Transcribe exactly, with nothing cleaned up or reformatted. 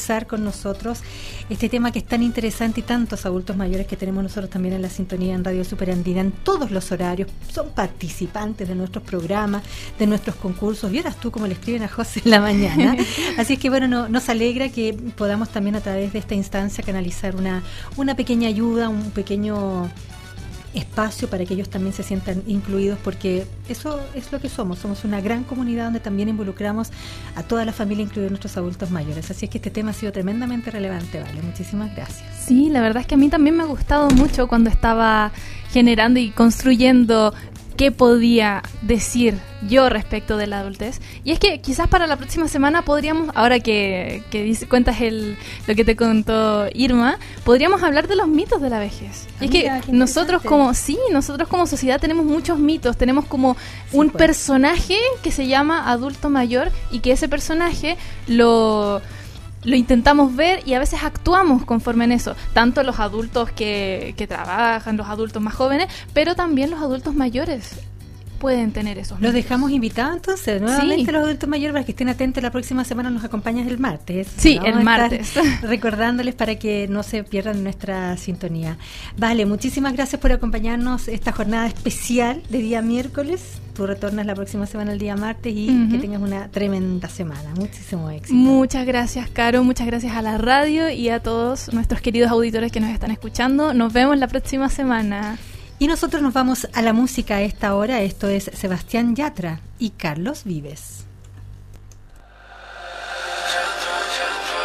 conversar con nosotros este tema que es tan interesante y tantos adultos mayores que tenemos nosotros también en la sintonía en Radio Superandina en todos los horarios, son participantes de nuestros programas, de nuestros concursos. Vieras tú cómo le escriben a José en la mañana. Así es que bueno, no, nos alegra que podamos también a través de esta instancia canalizar una, una pequeña ayuda, un pequeño espacio para que ellos también se sientan incluidos, porque eso es lo que somos, somos una gran comunidad donde también involucramos a toda la familia, incluidos nuestros adultos mayores. Así es que este tema ha sido tremendamente relevante, Vale, muchísimas gracias. Sí, la verdad es que a mí también me ha gustado mucho cuando estaba generando y construyendo qué podía decir yo respecto de la adultez. Y es que quizás para la próxima semana podríamos, ahora que, que dice, cuentas el, lo que te contó Irma, podríamos hablar de los mitos de la vejez. Y es Mira, que nosotros como, sí, nosotros como sociedad tenemos muchos mitos, tenemos como sí, un pues. personaje que se llama adulto mayor y que ese personaje lo... lo intentamos ver y a veces actuamos conforme en eso, tanto los adultos que, que trabajan, los adultos más jóvenes, pero también los adultos mayores pueden tener esos mitos. Los dejamos invitados entonces nuevamente sí. Los adultos mayores para que estén atentos. La próxima semana nos acompañas el martes. Sí, el martes. Recordándoles para que no se pierdan nuestra sintonía. Vale, muchísimas gracias por acompañarnos esta jornada especial de día miércoles. Tú retornas la próxima semana el día martes y uh-huh. que tengas una tremenda semana. Muchísimo éxito. Muchas gracias, Caro. Muchas gracias a la radio y a todos nuestros queridos auditores que nos están escuchando. Nos vemos la próxima semana. Y nosotros nos vamos a la música a esta hora. Esto es Sebastián Yatra y Carlos Vives.